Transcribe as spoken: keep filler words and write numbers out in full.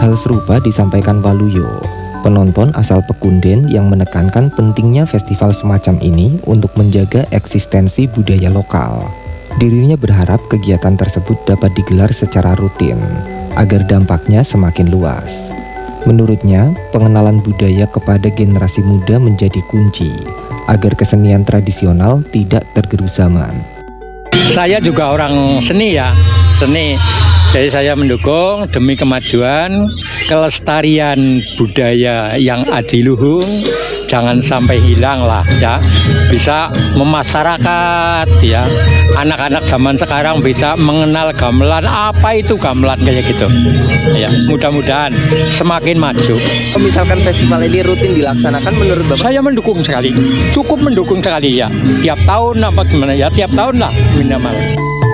Hal serupa disampaikan Waluyo, penonton asal Pekunden yang menekankan pentingnya festival semacam ini untuk menjaga eksistensi budaya lokal. Dirinya berharap kegiatan tersebut dapat digelar secara rutin, agar dampaknya semakin luas. Menurutnya, pengenalan budaya kepada generasi muda menjadi kunci, agar kesenian tradisional tidak tergerus zaman. Saya juga orang seni ya, seni. Jadi saya mendukung demi kemajuan kelestarian budaya yang adiluhung, jangan sampai hilang lah ya. Bisa memasyarakat ya. Anak-anak zaman sekarang bisa mengenal gamelan, apa itu gamelan kayak gitu. Ya, mudah-mudahan semakin maju. Misalkan festival ini rutin dilaksanakan, menurut Bapak? Saya mendukung sekali, cukup mendukung sekali ya. Tiap tahun apa gimana ya, tiap tahun lah minimal.